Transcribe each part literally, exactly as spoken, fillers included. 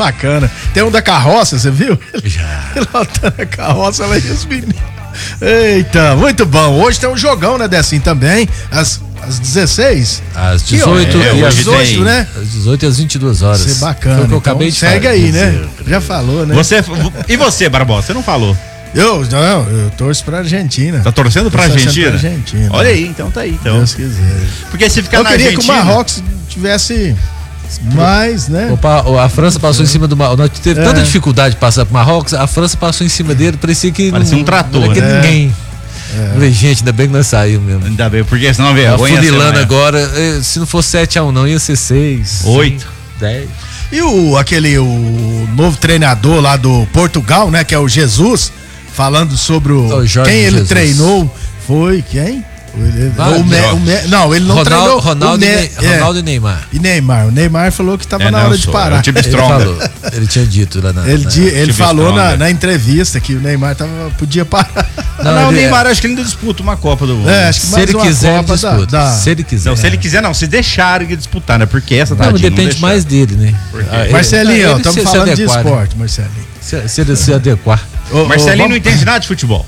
bacana. Tem um da carroça, você viu? Já. Pilotando a carroça lá e os meninos. Eita, muito bom. Hoje tem um jogão, né, Decinho, também. Às, às dezesseis? Às dezoito é, e às dezoito, né? Às dezoito e às vinte e duas horas. Isso é bacana. Foi o que eu então, acabei de segue falar. aí, né? Já falou, né? Você, e você, Barbosa, você não falou? Eu, não, eu torço pra Argentina. Tá torcendo pra Tô torcendo Argentina? pra Argentina. Olha aí, então tá aí. Então. Deus quiser. Porque se ficar Eu na queria Argentina... que o Marrocos tivesse mais, né? Opa, a França passou em cima do Marrocos. Nós teve É. tanta dificuldade de passar pro Marrocos, a França passou em cima dele, parecia que. Parecia não, um trator, não era que né? ninguém. É. Falei, gente, ainda bem que nós saímos mesmo. Ainda bem, porque senão A vergonha. funilando agora, eh, se não fosse sete a um não, ia ser seis, oito, dez. E o, aquele, o novo treinador lá do Portugal, né? Que é o Jesus, falando sobre o, O Jorge quem ele Jesus. treinou, foi quem? Ele, Ah, o Me, o Me, não, ele não Ronaldo, treinou. Ronaldo, o Me, e Ney- é, Ronaldo e Neymar. e Neymar. O Neymar falou que tava É, na não, hora de sou- parar. é o time Ele Stronger. falou, ele tinha dito lá na. Ele, na- di- ele time falou na, Stronger. na entrevista que o Neymar tava, podia parar. Não, Não, o ele- Neymar acho que ele ainda disputa uma Copa do Mundo. É, acho que Se mais ele uma quiser, Copa ele dá- disputa. dá. Se ele quiser. Não, se ele quiser não, se deixar ele disputar, né? Porque essa Não, tadinha depende deixa. mais dele, né? Ah, ele- Marcelinho, ele estamos se- se falando de adequar, né? esporte, Marcelinho. Se, se ele se adequar. Ô, ô, Marcelinho vamos- não entende nada de futebol.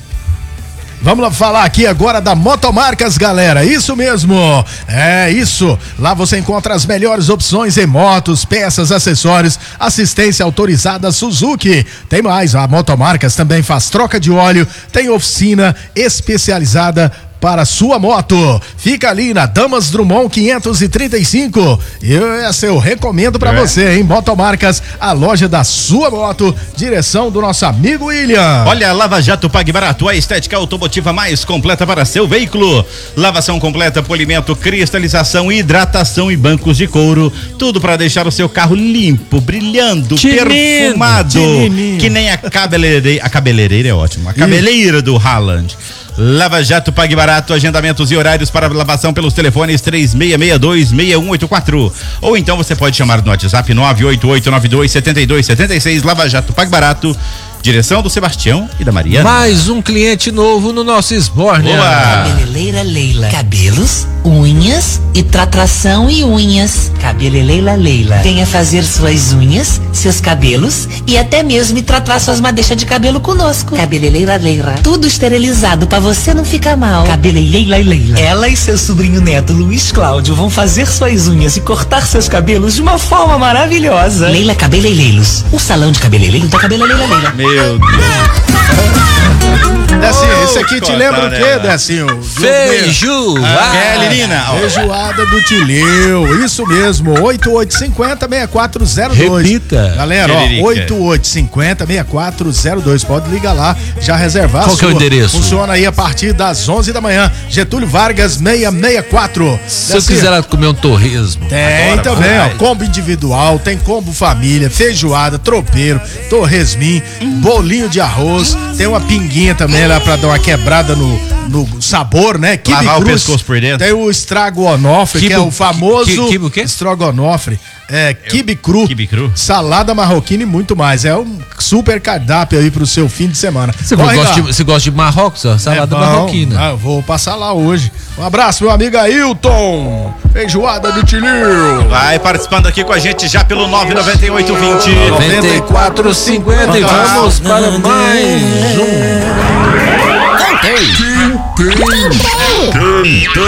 Vamos lá falar aqui agora da Motomarcas, galera. Isso mesmo. É isso. Lá você encontra as melhores opções em motos, peças, acessórios, assistência autorizada Suzuki. Tem mais, a Motomarcas também faz troca de óleo, tem oficina especializada para sua moto. Fica ali na Damas Drummond quinhentos e trinta e cinco. E essa eu recomendo para É. você, hein? Motomarcas, a loja da sua moto, direção do nosso amigo William. Olha, Lava Jato Pague Barato, a estética automotiva mais completa para seu veículo. Lavação completa, polimento, cristalização, hidratação e bancos de couro. Tudo para deixar o seu carro limpo, brilhando, Tinino, perfumado. tinininho. Que nem a cabeleireira. A cabeleireira é ótimo. A cabeleira do Haaland. Lava Jato Pague Barato, agendamentos e horários para lavação pelos telefones três seis seis dois, seis um oito quatro. Ou então você pode chamar no WhatsApp nove oito oito nove dois sete dois sete seis. Lava Jato Pague Barato, direção do Sebastião e da Mariana. Mais um cliente novo no nosso Esbórnia. Boa! Cabeleireira Leila. Cabelos, unhas e tratação e unhas. Cabeleireira Leila. Venha fazer suas unhas, seus cabelos e até mesmo tratar suas madeixas de cabelo conosco. Cabeleireira Leila. Tudo esterilizado pra você não ficar mal. Cabeleireira Leila. Ela e seu sobrinho neto Luiz Cláudio vão fazer suas unhas e cortar seus cabelos de uma forma maravilhosa. Leila Cabeleireiros. O salão de cabeleireiro da Cabeleireira Leila. Meu Deus. Decinho, esse aqui te Ô, lembra o quê, Cotonela. Decinho? Feijoada. É, Lirina. ó. Feijoada do Tilheu, isso mesmo, oito oito cinco zero, seis quatro zero dois. Repita. Galera, ó, Tiririca. oito oito cinco zero, seis quatro zero dois, pode ligar lá, já reservar a Qual que é o sua. endereço? Funciona aí a partir das onze da manhã, Getúlio Vargas seiscentos e sessenta e quatro. Se eu Decinho, quiser lá comer um torresmo. tem Agora também, vai. ó, combo individual, tem combo família, feijoada, tropeiro, torresmin, bolinho de arroz, tem uma pinguinha também lá pra dar uma quebrada no, no sabor, né? Quibe Lavar o cruz. pescoço por dentro. Tem o estragonofre, que Quibe- é o famoso qui- quibe o quê? estrogonofre. É, quibe cru, quibe cru. salada marroquina e muito mais. É um super cardápio aí pro seu fim de semana. Você Corre gosta, lá. de, você gosta de Marrocos, ó? Salada É bom. marroquina. Ah, eu vou passar lá hoje. Um abraço, meu amigo Ailton. Feijoada do Tilheu. Vai participando aqui com a gente já pelo nove nove oito vinte. noventa e quatro cinquenta e vamos para mais um. Voltei.